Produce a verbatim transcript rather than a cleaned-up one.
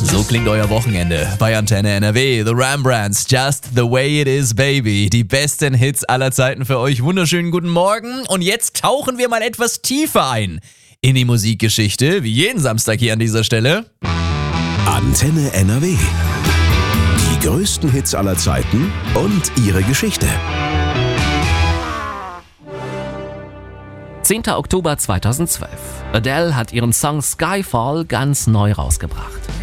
So klingt euer Wochenende bei Antenne N R W. The Rembrandts, Just the Way It Is, Baby. Die besten Hits aller Zeiten für euch. Wunderschönen guten Morgen. Und jetzt tauchen wir mal etwas tiefer ein in die Musikgeschichte, wie jeden Samstag hier an dieser Stelle. Antenne N R W. Die größten Hits aller Zeiten und ihre Geschichte. zehnter Oktober zweitausendzwölf. Adele hat ihren Song Skyfall ganz neu rausgebracht.